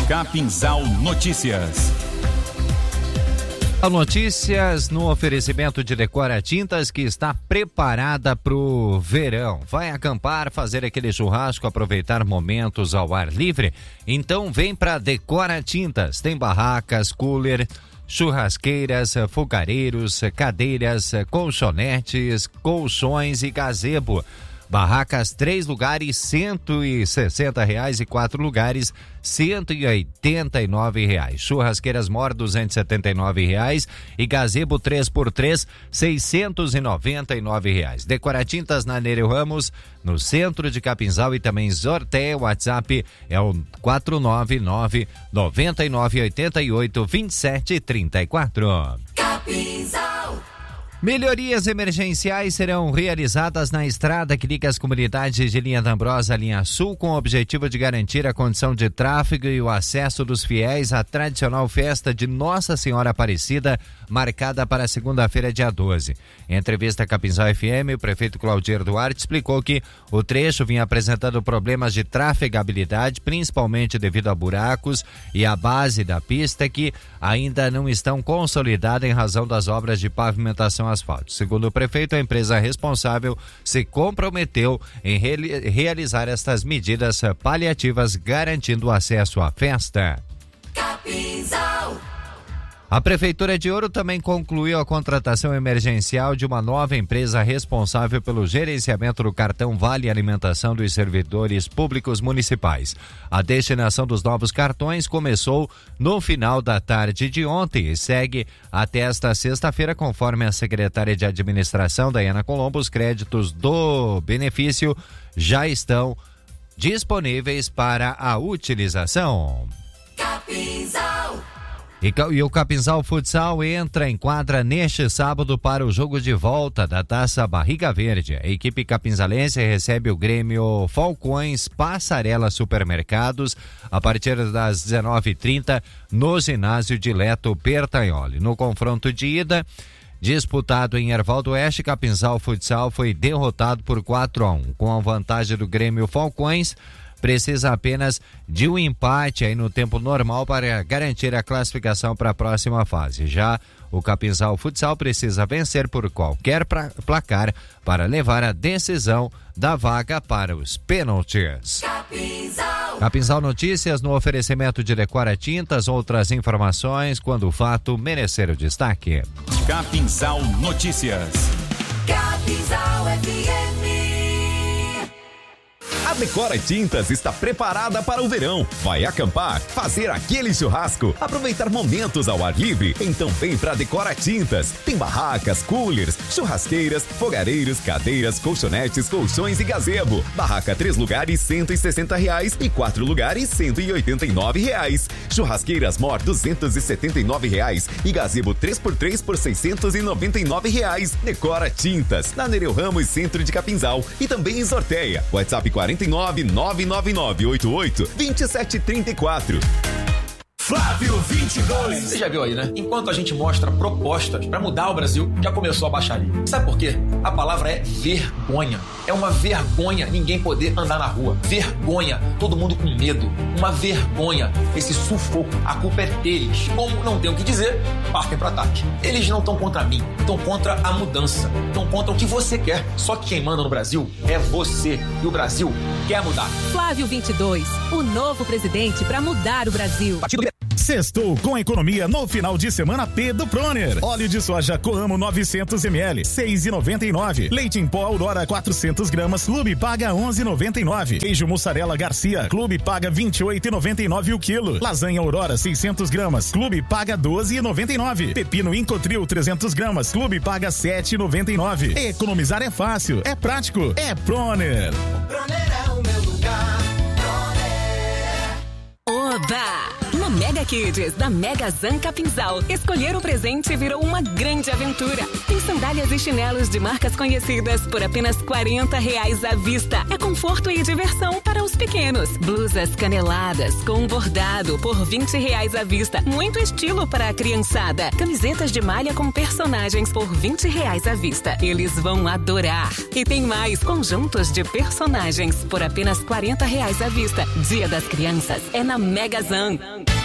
Capinzal Notícias. Notícias no oferecimento de Decora Tintas, que está preparada para o verão. Vai acampar, fazer aquele churrasco, aproveitar momentos ao ar livre? Então vem para Decora Tintas. Tem barracas, cooler, churrasqueiras, fogareiros, cadeiras, colchonetes, colchões e gazebo. Barracas 3 lugares R$160 e 4 lugares R$189. Churrasqueiras Mor R$279 e gazebo 3x3 R$699. Decora Tintas na Nereu Ramos, no centro de Capinzal, e também Zorteia. O WhatsApp é o 499-9988-2734. Capinzal. Melhorias emergenciais serão realizadas na estrada que liga as comunidades de Linha D'Ambrosa à Linha Sul, com o objetivo de garantir a condição de tráfego e o acesso dos fiéis à tradicional festa de Nossa Senhora Aparecida, marcada para segunda-feira, dia 12. Em entrevista à Capinzal FM, o prefeito Claudir Duarte explicou que o trecho vinha apresentando problemas de trafegabilidade, principalmente devido a buracos e a base da pista que ainda não estão consolidadas em razão das obras de pavimentação asfalto. Segundo o prefeito, a empresa responsável se comprometeu em realizar estas medidas paliativas, garantindo o acesso à festa. Capinzal. A Prefeitura de Ouro também concluiu a contratação emergencial de uma nova empresa responsável pelo gerenciamento do cartão Vale Alimentação dos servidores públicos municipais. A destinação dos novos cartões começou no final da tarde de ontem e segue até esta sexta-feira, conforme a secretária de Administração, Daiana Colombo. Os créditos do benefício já estão disponíveis para a utilização. Capinzal. E o Capinzal Futsal entra em quadra neste sábado para o jogo de volta da Taça Barriga Verde. A equipe capinzalense recebe o Grêmio Falcões Passarela Supermercados a partir das 19h30 no ginásio de Leto Bertagnoli. No confronto de ida, disputado em Hervaldo Oeste, Capinzal Futsal foi derrotado por 4-1. Com a vantagem do Grêmio Falcões, precisa apenas de um empate aí no tempo normal para garantir a classificação para a próxima fase. Já o Capinzal Futsal precisa vencer por qualquer placar para levar a decisão da vaga para os pênaltis. Capinzal Notícias no oferecimento de Decora Tintas. Outras informações quando o fato merecer o destaque. Capinzal Notícias. Capinzal FM. A Decora Tintas está preparada para o verão. Vai acampar, fazer aquele churrasco, aproveitar momentos ao ar livre? Então vem pra Decora Tintas. Tem barracas, coolers, churrasqueiras, fogareiros, cadeiras, colchonetes, colchões e gazebo. Barraca 3 lugares R$160 e 4 lugares R$189. Churrasqueiras Mor R$279 e gazebo 3x3 por R$699. Decora Tintas, na Nereu Ramos, centro de Capinzal, e também em Zorteia. WhatsApp 49999882734. Flávio 22. Você já viu aí, né? Enquanto a gente mostra propostas para mudar o Brasil, já começou a baixaria. Sabe por quê? A palavra é vergonha. É uma vergonha ninguém poder andar na rua. Vergonha. Todo mundo com medo. Uma vergonha. Esse sufoco. A culpa é deles. Como não tem o que dizer, partem para ataque. Eles não estão contra mim. Estão contra a mudança. Estão contra o que você quer. Só que quem manda no Brasil é você. E o Brasil quer mudar. Flávio 22. O novo presidente para mudar o Brasil. Sextou com economia no final de semana P do Proner. Óleo de soja Coamo 900 ml, 6,99. Leite em pó Aurora 400 gramas, Clube paga 11,99. Queijo mussarela Garcia, Clube paga 28,99 o quilo. Lasanha Aurora 600 gramas, Clube paga 12,99. Pepino Incotril 300 gramas, Clube paga 7,99. Economizar é fácil, é prático, é Proner. Proner é o meu lugar. Oba! No Mega Mega Kids, da Mega Zan Capinzal. Escolher o presente virou uma grande aventura. Tem sandálias e chinelos de marcas conhecidas por apenas R$40 à vista. É conforto e diversão para os pequenos. Blusas caneladas com bordado por R$20 à vista. Muito estilo para a criançada. Camisetas de malha com personagens por R$20 à vista. Eles vão adorar. E tem mais, conjuntos de personagens por apenas R$40 à vista. Dia das Crianças é na Mega Zan.